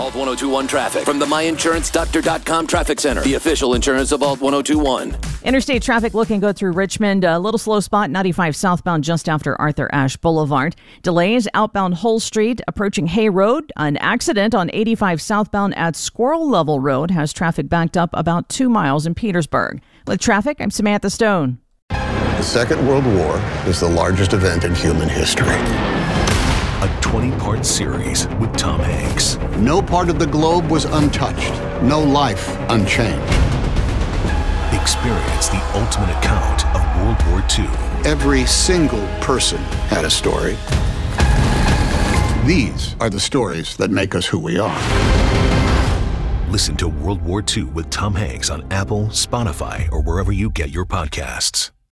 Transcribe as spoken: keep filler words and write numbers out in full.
Alt ten twenty-one traffic from the my insurance doctor dot com Traffic Center, the official insurance of Alt ten twenty-one. Interstate traffic looking good through Richmond. A little slow spot, ninety-five southbound just after Arthur Ashe Boulevard. Delays outbound Hull Street, approaching Hay Road. An accident on eighty-five southbound at Squirrel Level Road has traffic backed up about two miles in Petersburg. With traffic, I'm Samantha Stone. The Second World War is the largest event in human history. A twenty-part series with Tom Hanks. No part of the globe was untouched. No life unchanged. Experience the ultimate account of World War Two. Every single person had a story. These are the stories that make us who we are. Listen to World War Two with Tom Hanks on Apple, Spotify, or wherever you get your podcasts.